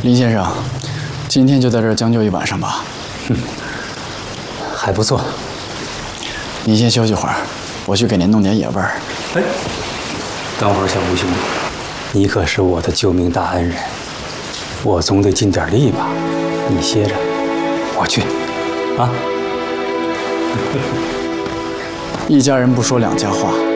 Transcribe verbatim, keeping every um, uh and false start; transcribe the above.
林先生，今天就在这儿将就一晚上吧。 嗯，还不错。 您先休息会儿，我去给您弄点野味儿。 哎，等会儿，小吴兄弟，你可是我的救命大恩人，我总得尽点力吧？你歇着，我去。啊。 一家人不说两家话。